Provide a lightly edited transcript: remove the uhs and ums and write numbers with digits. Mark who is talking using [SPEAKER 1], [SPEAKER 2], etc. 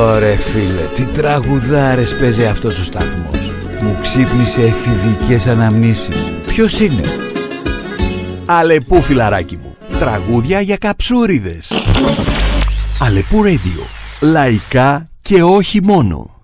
[SPEAKER 1] Ωρε φίλε, τι τραγουδάρες παίζει αυτός ο σταθμός. Μου ξύπνησε εφηβικές αναμνήσεις. Ποιος είναι?
[SPEAKER 2] Αλεπού, φιλαράκι μου. Τραγούδια για καψούριδες. Αλεπού Radio. Λαϊκά και όχι μόνο.